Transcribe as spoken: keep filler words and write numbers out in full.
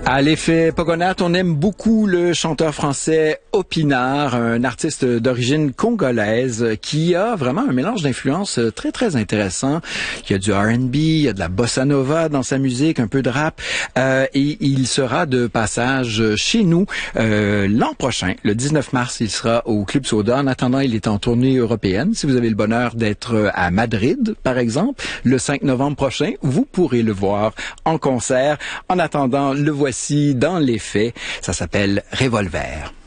À l'effet Pogonat, on aime beaucoup le chanteur français Opinard, un artiste d'origine congolaise qui a vraiment un mélange d'influences très, très intéressant. Il y a du R and B, il y a de la bossa nova dans sa musique, un peu de rap, euh, et il sera de passage chez nous euh, l'an prochain. Le dix-neuf mars, il sera au Club Soda. En attendant, il est en tournée européenne. Si vous avez le bonheur d'être à Madrid, par exemple, le cinq novembre prochain, vous pourrez le voir en concert. En attendant, le voici dans les faits. Ça s'appelle Revolver.